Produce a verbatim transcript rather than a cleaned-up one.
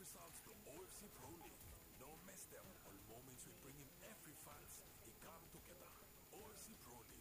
results to O F C Pro League. Don't miss them. All moments we bring in every fans. They come together. O F C Pro League.